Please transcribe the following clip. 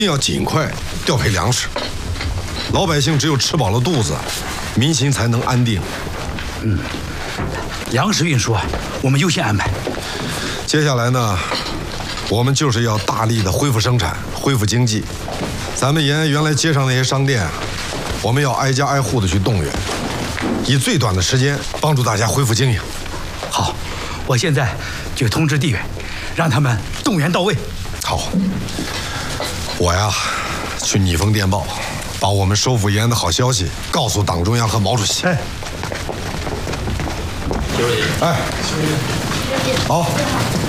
定要尽快调配粮食。老百姓只有吃饱了肚子，民心才能安定。 粮食运输啊，我们优先安排。 接下来呢，我们就是要大力的恢复生产，恢复经济。咱们延安原来街上那些商店啊，我们要挨家挨户的去动员，以最短的时间帮助大家恢复经营。 好，我现在就通知地委，让他们动员到位。 好，我呀去拟封电报，把我们收复延安的好消息告诉党中央和毛主席。 哎， 哎，好。